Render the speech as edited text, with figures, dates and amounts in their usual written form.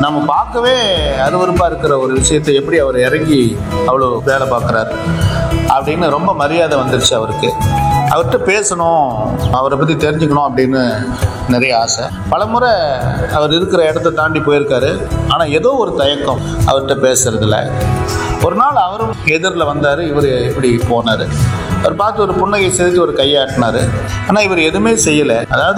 நம்ம பார்க்கவே அருவருப்பாக இருக்கிற ஒரு விஷயத்தை எப்படி அவர் இறங்கி அவ்வளோ வேலை பார்க்குறாரு அப்படின்னு ரொம்ப மரியாதை வந்துருச்சு அவருக்கு. அவர்கிட்ட பேசணும், அவரை பற்றி தெரிஞ்சுக்கணும் அப்படின்னு நிறைய ஆசை. பலமுறை அவர் இருக்கிற இடத்த தாண்டி போயிருக்காரு. ஆனால் ஏதோ ஒரு தயக்கம் அவர்கிட்ட பேசுறதுல. ஒரு நாள் அவரும் எதிரில் வந்தார். இவர் இப்படி போனார். அவர் பார்த்து ஒரு புன்னகை செலுத்தி ஒரு கையாட்டினார். ஆனால் இவர் எதுவுமே செய்யலை. அதாவது